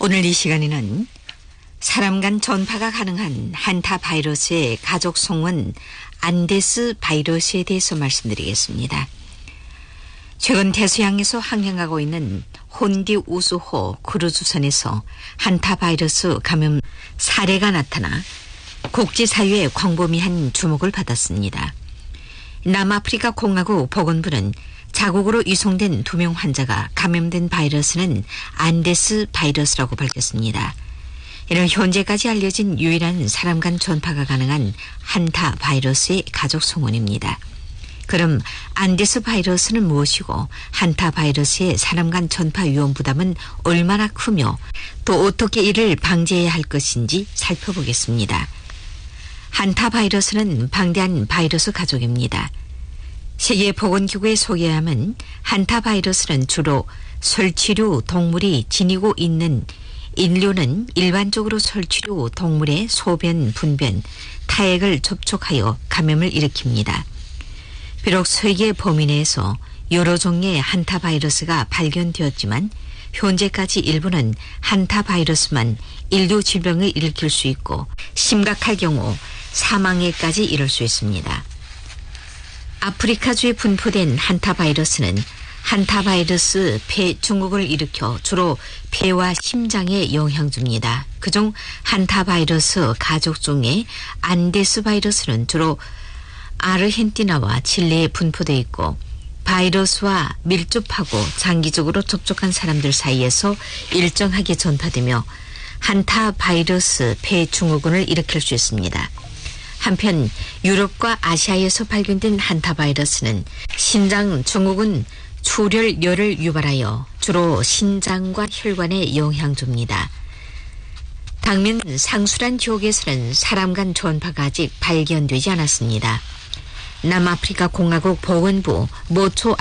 오늘 이 시간에는 사람 간 전파가 가능한 한타 바이러스의 가족 성원 안데스 바이러스에 대해서 말씀드리겠습니다. 최근 대서양에서 항행하고 있는 혼디 우수호 크루즈선에서 한타 바이러스 감염 사례가 나타나 국제사회의 광범위한 주목을 받았습니다. 남아프리카 공화국 보건부는 자국으로 이송된 2명 환자가 감염된 바이러스는 안데스 바이러스라고 밝혔습니다. 이는 현재까지 알려진 유일한 사람 간 전파가 가능한 한타 바이러스의 가족 성원입니다. 그럼 안데스 바이러스는 무엇이고 한타 바이러스의 사람 간 전파 위험 부담은 얼마나 크며 또 어떻게 이를 방지해야 할 것인지 살펴보겠습니다. 한타 바이러스는 방대한 바이러스 가족입니다. 세계보건기구에 소개하면 한타 바이러스는 주로 설치류 동물이 지니고 있는 인류는 일반적으로 설치류 동물의 소변, 분변, 타액을 접촉하여 감염을 일으킵니다. 비록 세계 범위 내에서 여러 종의 한타 바이러스가 발견되었지만 현재까지 일부는 한타 바이러스만 인류 질병을 일으킬 수 있고 심각할 경우 사망에까지 이를 수 있습니다. 아프리카주에 분포된 한타 바이러스는 한타 바이러스 폐 증후군을 일으켜 주로 폐와 심장에 영향 줍니다. 그중 한타 바이러스 가족 중에 안데스 바이러스는 주로 아르헨티나와 칠레에 분포되어 있고 바이러스와 밀접하고 장기적으로 접촉한 사람들 사이에서 일정하게 전파되며 한타 바이러스 폐 증후군을 일으킬 수 있습니다. 한편 유럽과 아시아에서 발견된 한타 바이러스는 신장 증후군 출혈열을 유발하여 주로 신장과 혈관에 영향 줍니다. 당면 상수란 지역에서는 사람 간 전파가 아직 발견되지 않았습니다. 남아프리카 공화국 보건부 모초